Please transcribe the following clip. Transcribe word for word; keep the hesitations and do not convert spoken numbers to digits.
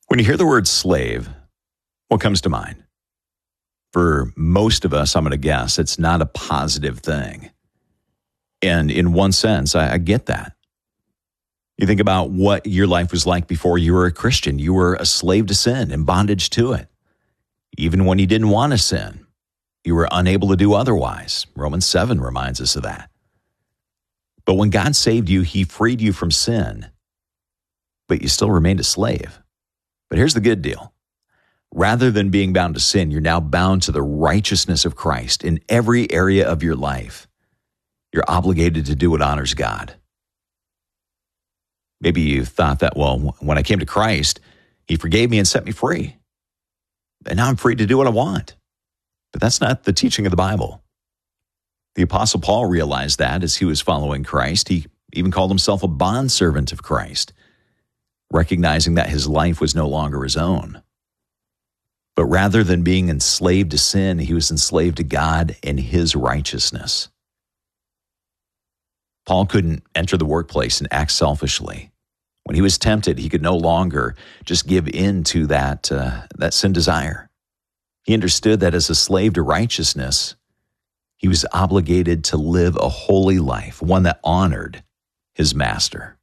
When you hear the word slave, what comes to mind? For most of us, I'm going to guess, it's not a positive thing. And in one sense, I, I get that. You think about what your life was like before you were a Christian. You were a slave to sin, in bondage to it. Even when you didn't want to sin, you were unable to do otherwise. Romans seven reminds us of that. But when God saved you, he freed you from sin, but you still remained a slave. But here's the good deal. Rather than being bound to sin, you're now bound to the righteousness of Christ in every area of your life. You're obligated to do what honors God. Maybe you thought that, well, when I came to Christ, he forgave me and set me free. And now I'm free to do what I want. But that's not the teaching of the Bible. The Apostle Paul realized that as he was following Christ. He even called himself a bondservant of Christ, recognizing that his life was no longer his own. But rather than being enslaved to sin, he was enslaved to God and his righteousness. Paul couldn't enter the workplace and act selfishly. When he was tempted, he could no longer just give in to that, uh, that sin desire. He understood that as a slave to righteousness, he was obligated to live a holy life, one that honored his master.